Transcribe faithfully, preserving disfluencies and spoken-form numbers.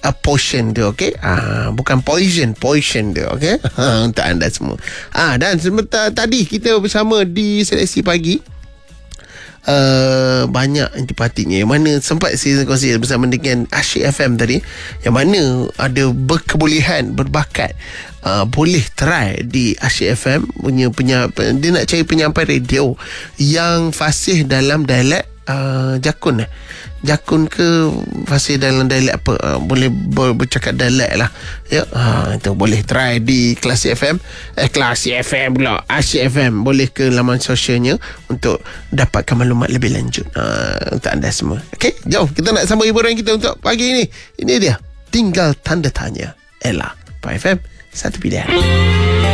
a potion tu, okey? Ah, bukan poison, potion tu, okey? Ha, untuk anda semua. Ah, dan sebentar tadi kita bersama di Seleksi Pagi. Uh, banyak antipatinya yang mana sempat saya kongsi bersama dengan Asyik F M tadi, yang mana ada berkebolehan, berbakat, uh, boleh try di Asyik F M punya penya, dia nak cari penyampai radio yang fasih dalam dialek uh, Jakun eh Jakun ke fasih dalam dialek apa, uh, boleh ber, bercakap dialek lah ya. Ha, itu boleh try di Kelas F M, eh Kelas F M pula, Asyik F M. Boleh ke laman sosialnya untuk dapatkan maklumat lebih lanjut uh, untuk anda semua. Okey, jom kita nak sambung hiburan kita untuk pagi ini. Ini dia Tinggal Tanda Tanya, Ella, F M satu pilihan.